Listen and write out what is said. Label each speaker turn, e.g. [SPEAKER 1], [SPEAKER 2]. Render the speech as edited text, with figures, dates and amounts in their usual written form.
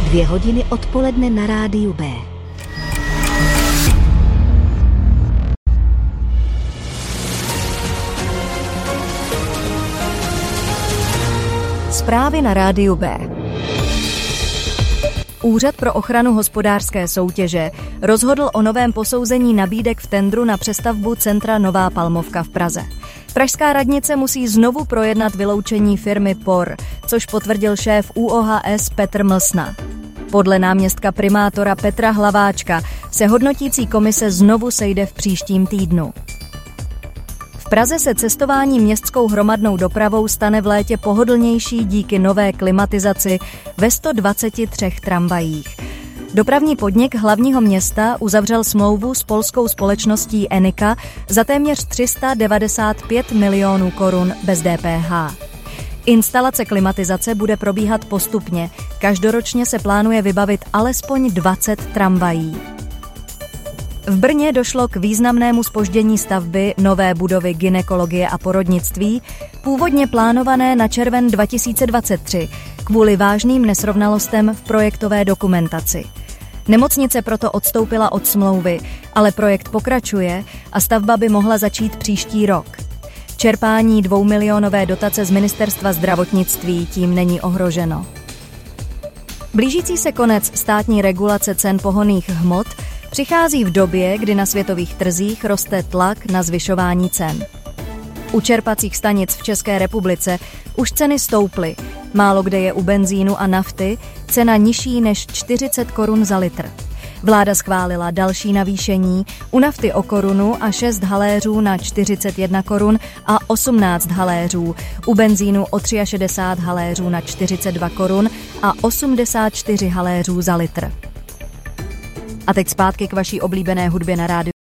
[SPEAKER 1] 2 hodiny odpoledne na rádiu B.
[SPEAKER 2] Zprávy na rádiu B. Úřad pro ochranu hospodářské soutěže rozhodl o novém posouzení nabídek v tendru na přestavbu centra Nová Palmovka v Praze. Pražská radnice musí znovu projednat vyloučení firmy POR, což potvrdil šéf ÚOHS Petr Mlsna. Podle náměstka primátora Petra Hlaváčka se hodnotící komise znovu sejde v příštím týdnu. V Praze se cestování městskou hromadnou dopravou stane v létě pohodlnější díky nové klimatizaci ve 123 tramvajích. Dopravní podnik hlavního města uzavřel smlouvu s polskou společností Enika za téměř 395 milionů korun bez DPH. Instalace klimatizace bude probíhat postupně. Každoročně se plánuje vybavit alespoň 20 tramvají. V Brně došlo k významnému zpoždění stavby nové budovy gynekologie a porodnictví, původně plánované na červen 2023, kvůli vážným nesrovnalostem v projektové dokumentaci. Nemocnice proto odstoupila od smlouvy, ale projekt pokračuje a stavba by mohla začít příští rok. Čerpání 2milionové dotace z Ministerstva zdravotnictví tím není ohroženo. Blížící se konec státní regulace cen pohonných hmot přichází v době, kdy na světových trzích roste tlak na zvyšování cen. U čerpacích stanic v České republice už ceny stouply. Málo kde je u benzínu a nafty cena nižší než 40 korun za litr. Vláda schválila další navýšení, u nafty o korunu a 6 haléřů na 41 korun a 18 haléřů, u benzínu o 63 haléřů na 42 korun a 84 haléřů za litr. A teď zpátky k vaší oblíbené hudbě na rádiu.